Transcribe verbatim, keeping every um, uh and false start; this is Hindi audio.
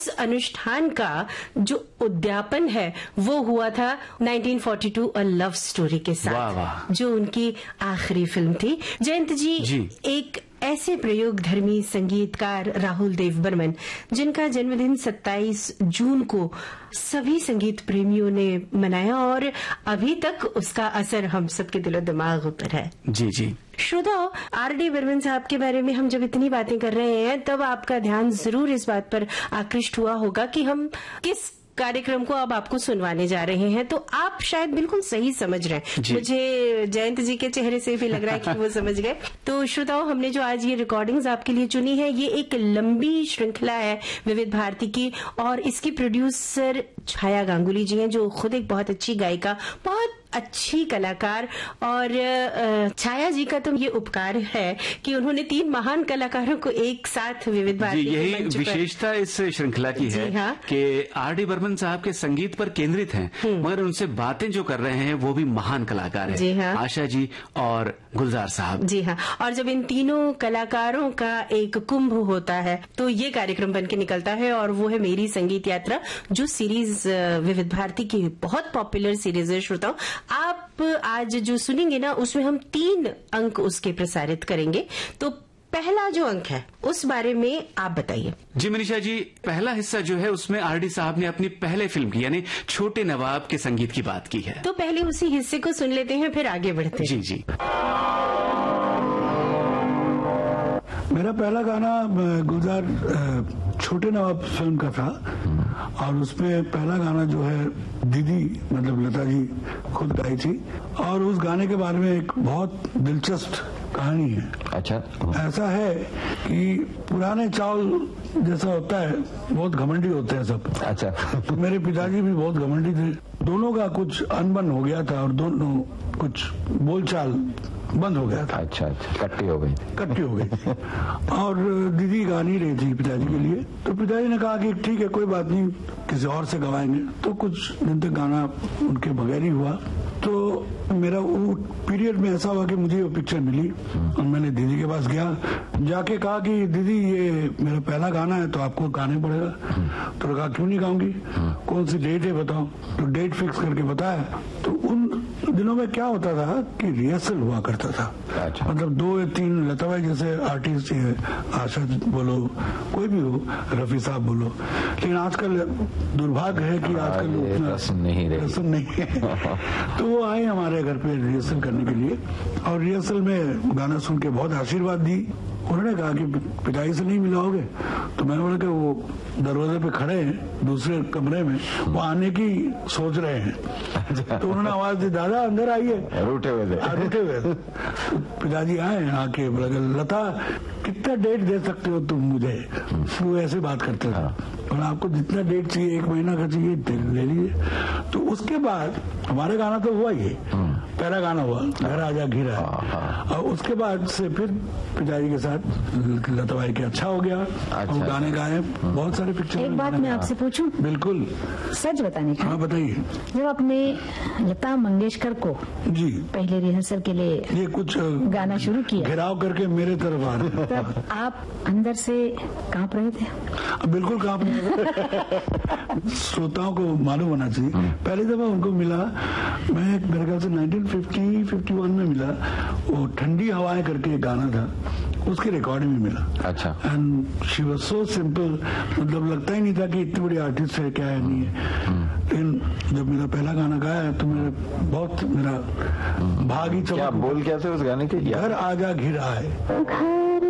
अनुष्ठान का जो उद्यापन है वो हुआ था nineteen forty to a love story के साथ। वाह वाह। जो उनकी आखिरी फिल्म थी। जयंत जी, जी। एक ऐसे प्रयोगधर्मी संगीतकार राहुल देव बर्मन, जिनका जन्मदिन सत्ताईस जून को सभी संगीत प्रेमियों ने मनाया और अभी तक उसका असर हम सबके दिलो दिमाग पर है। जी जी। श्रोताओ, आर डी बर्मन साहब के बारे में हम जब इतनी बातें कर रहे हैं तब आपका ध्यान जरूर इस बात पर आकृष्ट हुआ होगा कि हम किस कार्यक्रम को अब आपको सुनवाने जा रहे हैं। तो आप शायद बिल्कुल सही समझ रहे हैं। मुझे जयंत जी के चेहरे से भी लग रहा है कि वो समझ गए। तो श्रोताओं, हमने जो आज ये रिकॉर्डिंग्स आपके लिए चुनी है, ये एक लंबी श्रृंखला है विविध भारती की, और इसकी प्रोड्यूसर छाया गांगुली जी हैं, जो खुद एक बहुत अच्छी गायिका, बहुत अच्छी कलाकार। और छाया जी का तो ये उपकार है कि उन्होंने तीन महान कलाकारों को एक साथ विविध भारती जी, यही विशेषता इस श्रृंखला की है हाँ? कि आर डी बर्मन साहब के संगीत पर केंद्रित हैं, मगर उनसे बातें जो कर रहे हैं वो भी महान कलाकार हैं। जी हाँ। आशा जी और गुलजार साहब। जी हाँ। और जब इन तीनों कलाकारों का एक कुंभ होता है तो ये कार्यक्रम बन के निकलता है, और वो है मेरी संगीत यात्रा, जो सीरीज विविध भारती की बहुत पॉपुलर सीरीज है। श्रोताओं, आप आज जो सुनेंगे ना, उसमें हम तीन अंक उसके प्रसारित करेंगे। तो पहला जो अंक है उस बारे में आप बताइए। जी मनीषा जी, पहला हिस्सा जो है उसमें आर डी साहब ने अपनी पहले फिल्म की यानी छोटे नवाब के संगीत की बात की है। तो पहले उसी हिस्से को सुन लेते हैं, फिर आगे बढ़ते हैं। जी जी। मेरा पहला गाना गुलजार छोटे नवाब फिल्म का था, और उसमें पहला गाना जो है दीदी मतलब लता जी खुद गाई थी, और उस गाने के बारे में एक बहुत दिलचस्प कहानी है। अच्छा। ऐसा है कि पुराने चावल जैसा होता है, बहुत घमंडी होते हैं सब। अच्छा। तो मेरे पिताजी भी बहुत घमंडी थे, दोनों का कुछ अनबन हो गया था और दोनों कुछ बोलचाल बंद हो गया था। अच्छा अच्छा, कट्टी हो गई कट्टी हो गई और दीदी गा नहीं रही थी पिताजी के लिए। तो पिताजी ने कहा कि ठीक है, कोई बात नहीं, किसी और से गवाएंगे। तो कुछ दिन तक गाना उनके बगैर ही हुआ। तो मेरा वो पीरियड में ऐसा हुआ कि मुझे वो पिक्चर मिली, और मैंने दीदी के पास गया, जाके कहा कि दीदी ये मेरा पहला गाना है, तो आपको गाने पड़ेगा। तो कहा क्यों नहीं गाऊंगी, कौन सी डेट है बताओ। तो डेट फिक्स करके बताया। तो उन दिनों में क्या होता था कि रिहर्सल हुआ करता था। अच्छा। मतलब दो या तीन लता भाई जैसे आर्टिस्ट है, आशा बोलो, कोई भी हो, रफी साहब बोलो। लेकिन आजकल दुर्भाग्य है कि आजकल उतना रस्म नहीं रही, रस्म नहीं है। तो वो आए हमारे घर पे रिहर्सल करने के लिए, और रिहर्सल में गाना सुन के बहुत आशीर्वाद दी। उन्होंने कहा कि पिताजी से नहीं मिलाओगे। तो मैंने बोला कि वो दरवाजे पे खड़े हैं दूसरे कमरे में, वो आने की सोच रहे हैं। तो उन्होंने आवाज दी, दादा अंदर आइए। रूठे हुए थे रूठे हुए थे। तो पिताजी आए, आके बोला लता कितना डेट दे सकते हो तुम मुझे। वो ऐसे बात करते थे, और आपको जितना डेट चाहिए, एक महीना का चाहिए, ले लीजिए। तो उसके बाद हमारा गाना तो हुआ ही, पहला गाना हुआ घर आजा घिरा, और उसके बाद से फिर पिताजी के साथ लता भाई के अच्छा हो गया। अच्छा, और गाने गाए बहुत सारे पिक्चर। एक बात मैं आपसे पूछूं? बिल्कुल, सच बताने का। हाँ बताइए। जब आपने लता मंगेशकर को जी पहले रिहर्सल के लिए ये कुछ गाना शुरू किया, घेराव करके मेरे तरफ आ रहे, तब आप अंदर से कांप रहे थे? बिल्कुल कांप रहे। श्रोताओं को मालूम होना चाहिए, पहली दफा उनको मिला मैं मेरे ख्याल से नाइनटीन फिफ्टी फिफ्टी वन में मिला, वो ठंडी हवाएं करके एक गाना था, उसकी रिकॉर्डिंग में मिला। अच्छा। And she was so simple, मतलब लगता ही नहीं था कि इतनी बड़ी आर्टिस्ट है, क्या है नहीं है। लेकिन जब मेरा पहला गाना गाया तो मेरे बहुत मेरा भाग ही चला। क्या बोल क्या थे उस गाने के? घर आजा घिरा है।